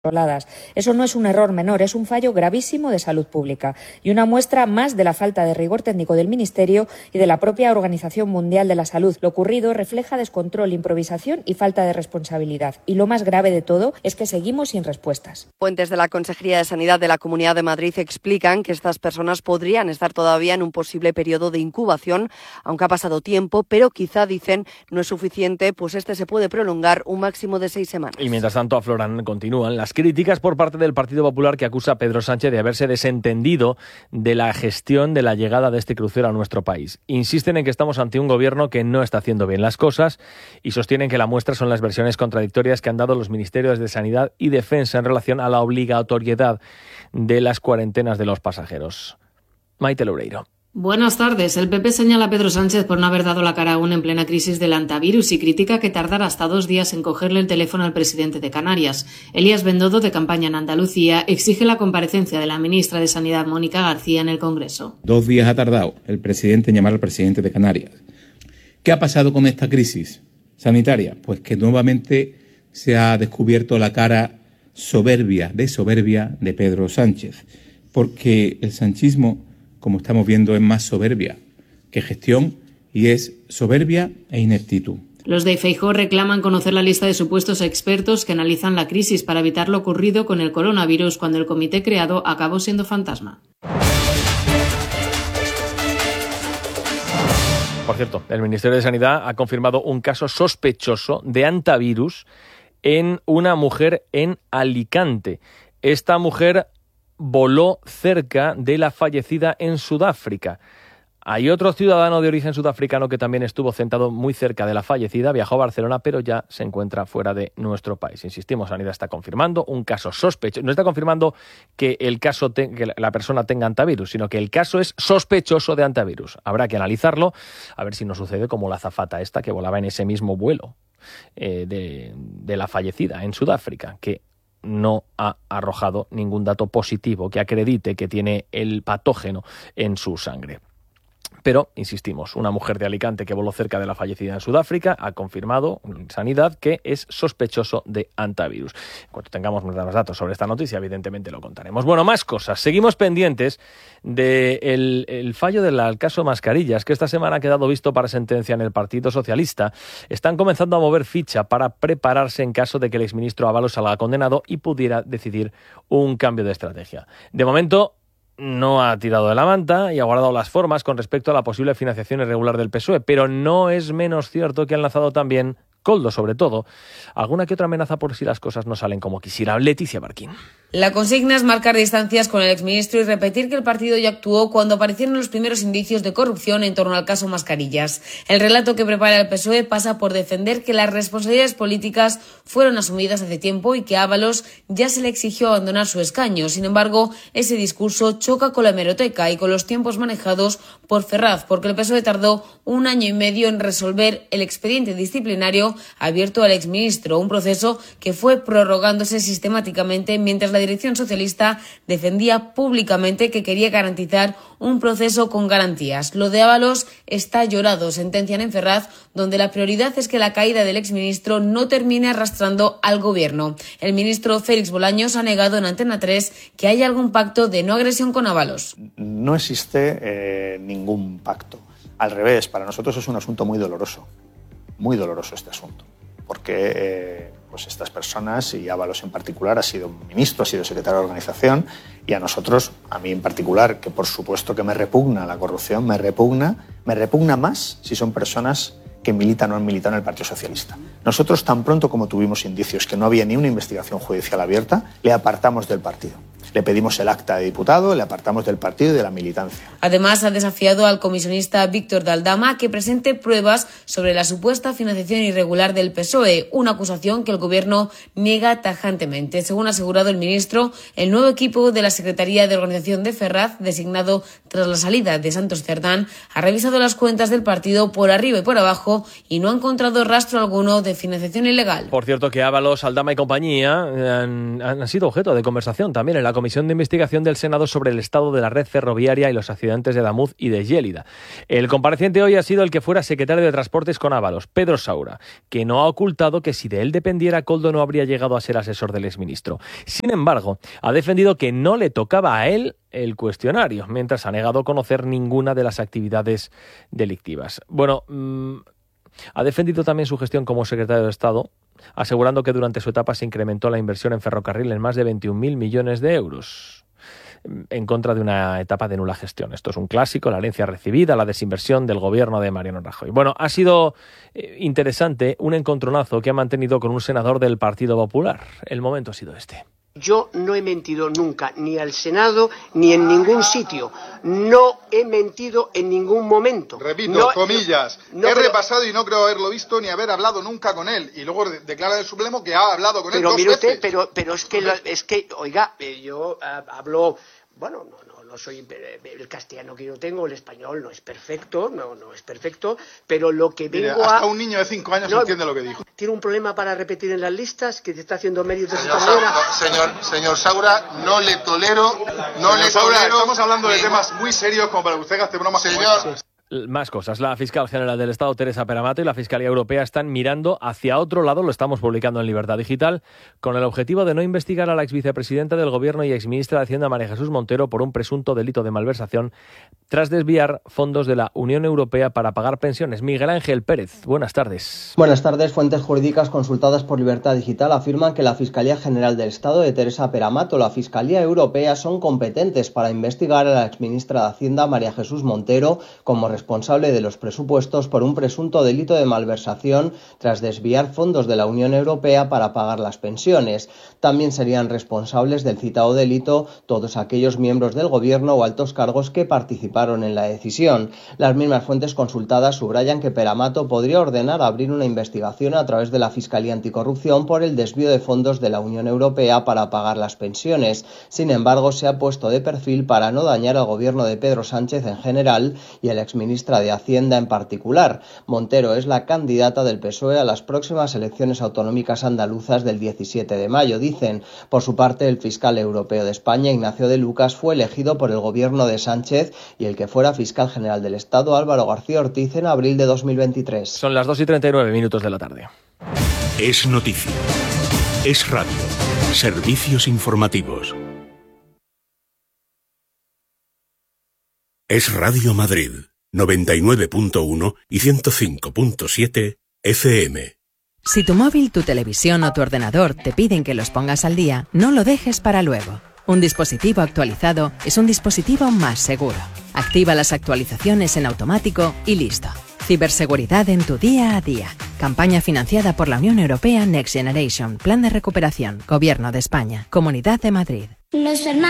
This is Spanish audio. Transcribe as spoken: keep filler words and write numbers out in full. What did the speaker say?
controladas. Eso no es un error menor, es un fallo gravísimo de salud pública y una muestra más de la falta de rigor técnico del Ministerio y de la propia Organización Mundial de la Salud. Lo ocurrido refleja descontrol, improvisación y falta de responsabilidad. Y lo más grave de todo es que seguimos sin respuestas. Fuentes de la Consejería de Sanidad de la Comunidad de Madrid explican que estas personas podrían estar todavía en un posible periodo de incubación, aunque ha pasado tiempo, pero quizá, dicen, no es suficiente, pues este se puede prolongar un máximo de seis semanas. Y mientras tanto afloran, continúan las críticas por parte del Partido Popular, que acusa a Pedro Sánchez de haberse desentendido de la gestión de la llegada de este crucero a nuestro país. Insisten en que estamos ante un gobierno que no está haciendo bien las cosas y sostienen que la muestra son las versiones contradictorias que han dado los ministerios de Sanidad y Defensa en relación a la obligatoriedad de las cuarentenas de los pasajeros. Maite Loureiro. Buenas tardes. El P P señala a Pedro Sánchez por no haber dado la cara aún en plena crisis del antivirus y critica que tardara hasta dos días en cogerle el teléfono al presidente de Canarias. Elías Bendodo, de campaña en Andalucía, exige la comparecencia de la ministra de Sanidad, Mónica García, en el Congreso. Dos días ha tardado el presidente en llamar al presidente de Canarias. ¿Qué ha pasado con esta crisis sanitaria? Pues que nuevamente se ha descubierto la cara soberbia, de soberbia, de Pedro Sánchez. Porque el sanchismo, como estamos viendo, es más soberbia que gestión y es soberbia e ineptitud. Los de Feijóo reclaman conocer la lista de supuestos expertos que analizan la crisis para evitar lo ocurrido con el coronavirus cuando el comité creado acabó siendo fantasma. Por cierto, el Ministerio de Sanidad ha confirmado un caso sospechoso de antivirus en una mujer en Alicante. Esta mujer voló cerca de la fallecida en Sudáfrica. Hay otro ciudadano de origen sudafricano que también estuvo sentado muy cerca de la fallecida, viajó a Barcelona, pero ya se encuentra fuera de nuestro país. Insistimos, Sanidad está confirmando un caso sospechoso. No está confirmando que el caso te, que la persona tenga antivirus, sino que el caso es sospechoso de antivirus. Habrá que analizarlo, a ver si no sucede como la azafata esta que volaba en ese mismo vuelo eh, de, de la fallecida en Sudáfrica, que no ha arrojado ningún dato positivo que acredite que tiene el patógeno en su sangre. Pero, insistimos, una mujer de Alicante que voló cerca de la fallecida en Sudáfrica ha confirmado en Sanidad que es sospechoso de antivirus. En cuanto tengamos más datos sobre esta noticia, evidentemente lo contaremos. Bueno, más cosas. Seguimos pendientes del el fallo del caso Mascarillas, que esta semana ha quedado visto para sentencia en el Partido Socialista. Están comenzando a mover ficha para prepararse en caso de que el exministro Ábalos salga condenado y pudiera decidir un cambio de estrategia. De momento, no ha tirado de la manta y ha guardado las formas con respecto a la posible financiación irregular del P S O E, pero no es menos cierto que han lanzado también, Coldo sobre todo, alguna que otra amenaza por si las cosas no salen como quisiera. Leticia Barquín. La consigna es marcar distancias con el exministro y repetir que el partido ya actuó cuando aparecieron los primeros indicios de corrupción en torno al caso Mascarillas. El relato que prepara el P S O E pasa por defender que las responsabilidades políticas fueron asumidas hace tiempo y que a Ábalos ya se le exigió abandonar su escaño. Sin embargo, ese discurso choca con la hemeroteca y con los tiempos manejados por Ferraz, porque el P S O E tardó un año y medio en resolver el expediente disciplinario abierto al exministro, un proceso que fue prorrogándose sistemáticamente mientras la dirección socialista defendía públicamente que quería garantizar un proceso con garantías. Lo de Ábalos está llorado, sentencian en Ferraz, donde la prioridad es que la caída del exministro no termine arrastrando al gobierno. El ministro Félix Bolaños ha negado en Antena tres que haya algún pacto de no agresión con Ábalos. No existe eh, ningún pacto. Al revés, para nosotros es un asunto muy doloroso, muy doloroso este asunto, porque eh, pues estas personas, y Ábalos en particular, ha sido ministro, ha sido secretario de organización, y a nosotros, a mí en particular, que por supuesto que me repugna la corrupción, me repugna, me repugna más si son personas que militan o han militado en el Partido Socialista. Nosotros, tan pronto como tuvimos indicios que no había ni una investigación judicial abierta, le apartamos del partido. Le pedimos el acta de diputado, le apartamos del partido y de la militancia. Además, ha desafiado al comisionista Víctor de Aldama a que presente pruebas sobre la supuesta financiación irregular del P S O E, una acusación que el Gobierno niega tajantemente. Según ha asegurado el ministro, el nuevo equipo de la Secretaría de Organización de Ferraz, designado tras la salida de Santos Cerdán, ha revisado las cuentas del partido por arriba y por abajo y no ha encontrado rastro alguno de financiación ilegal. Por cierto, que Ábalos, Aldama y compañía han, han sido objeto de conversación también en la la Comisión de Investigación del Senado sobre el estado de la red ferroviaria y los accidentes de Adamuz y de Gélida. El compareciente hoy ha sido el que fuera secretario de Transportes con Ábalos, Pedro Saura, que no ha ocultado que si de él dependiera, Koldo no habría llegado a ser asesor del exministro. Sin embargo, ha defendido que no le tocaba a él el cuestionario, mientras ha negado conocer ninguna de las actividades delictivas. Bueno, mmm, ha defendido también su gestión como secretario de Estado, asegurando que durante su etapa se incrementó la inversión en ferrocarril en más de veintiún mil millones de euros, en contra de una etapa de nula gestión. Esto es un clásico, la herencia recibida, la desinversión del gobierno de Mariano Rajoy. Bueno, ha sido eh, interesante un encontronazo que ha mantenido con un senador del Partido Popular. El momento ha sido este. Yo no he mentido nunca, ni al Senado, ni en ningún sitio. No he mentido en ningún momento. Repito, no, comillas, no, he pero, repasado y no creo haberlo visto ni haber hablado nunca con él. Y luego declara el Supremo que ha hablado con él dos mire usted, veces. Pero, pero es que, es que, oiga, yo uh, hablo, bueno, no, no. No soy el castellano que yo tengo, el español no es perfecto, no, no es perfecto, pero lo que vengo Mire, hasta a... un niño de cinco años no, entiende lo que dijo. ¿Tiene un problema para repetir en las listas que te está haciendo medios de señor, esta manera? no, señor, señor Saura, no le tolero, no señor le Saura, tolero... Estamos hablando de temas muy serios como para que usted gaste bromas como esta. Más cosas. La fiscal general del Estado, Teresa Peramato, y la Fiscalía Europea están mirando hacia otro lado, lo estamos publicando en Libertad Digital, con el objetivo de no investigar a la exvicepresidenta del Gobierno y exministra de Hacienda, María Jesús Montero, por un presunto delito de malversación tras desviar fondos de la Unión Europea para pagar pensiones. Miguel Ángel Pérez, buenas tardes. Buenas tardes. Fuentes jurídicas consultadas por Libertad Digital afirman que la Fiscalía General del Estado de Teresa Peramato y la Fiscalía Europea son competentes para investigar a la exministra de Hacienda, María Jesús Montero, como responsable de los presupuestos por un presunto delito de malversación tras desviar fondos de la Unión Europea para pagar las pensiones. También serían responsables del citado delito todos aquellos miembros del Gobierno o altos cargos que participaron en la decisión. Las mismas fuentes consultadas subrayan que Peramato podría ordenar abrir una investigación a través de la Fiscalía Anticorrupción por el desvío de fondos de la Unión Europea para pagar las pensiones. Sin embargo, se ha puesto de perfil para no dañar al gobierno de Pedro Sánchez en general y a la exministra de Hacienda en particular. Montero es la candidata del P S O E a las próximas elecciones autonómicas andaluzas del diecisiete de mayo, dicen. Por su parte, el fiscal europeo de España, Ignacio de Lucas, fue elegido por el gobierno de Sánchez y el que fuera fiscal general del Estado, Álvaro García Ortiz, en abril de dos mil veintitrés. Son las dos y treinta y nueve minutos de la tarde. Es noticia. Es radio. Servicios informativos. Es Radio Madrid. noventa y nueve punto uno y ciento cinco punto siete F M. Si tu móvil, tu televisión o tu ordenador te piden que los pongas al día, no lo dejes para luego. Un dispositivo actualizado es un dispositivo más seguro. Activa las actualizaciones en automático y listo. Ciberseguridad en tu día a día. Campaña financiada por la Unión Europea Next Generation. Plan de recuperación. Gobierno de España. Comunidad de Madrid. Los hermanos